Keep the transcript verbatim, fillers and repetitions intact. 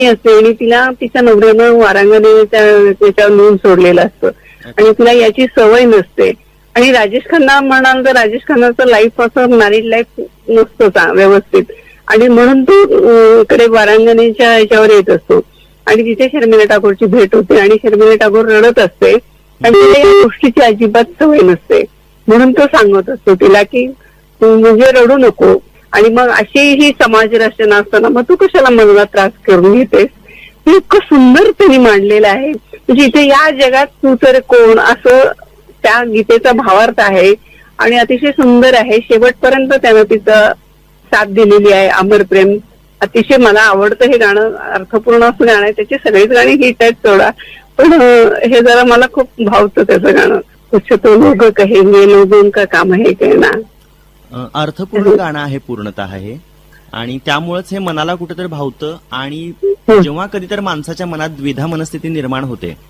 असते आणि तिला तिच्या नवऱ्यानं वारांगणे त्याच्यावर नेऊन सोडलेलं असतं आणि तिला याची सवय नसते. आणि राजेश खन्ना म्हणाल तर राजेश खन्नाचं लाईफ असं मॅरिड लाईफ नसतं व्यवस्थित आणि म्हणून तो इकडे वारांगणेच्या याच्यावर येत असतो आणि तिथे शर्मिला टागोरची भेट होते आणि शर्मिला टागोर रडत असते आणि तिला या गोष्टीची अजिबात सवय नसते. म्हणून तो सांगत असतो तिला की तू म्हणजे रडू नको आणि मग अशी ही समाज रचना असताना मग तू कशाला मनाला त्रास करून घेतेस. ते इतकं सुंदर त्यांनी मांडलेलं आहे. म्हणजे इथे या जगात तू तर कोण असं त्या गीतेचा भावार्थ आहे आणि अतिशय सुंदर आहे. शेवटपर्यंत त्यानं तिचं साथ दिलेली आहे. अमर प्रेम अतिशय मला आवडतं हे गाणं. अर्थपूर्ण असं गाणं आहे. त्याची सगळीच गाणी हिट आहेत सोडा पण हे जरा मला खूप भावतं त्याचं गाणं. कुछ तो लोग कहेंगे लोगों का काम है कहना. अर्थपूर्ण गाणं आहे पूर्णतः हे आणि त्यामुळेच हे मनाला कुठेतरी भावतं आणि जेव्हा कधीतरी माणसाच्या मनात द्विधा मनस्थिती निर्माण होते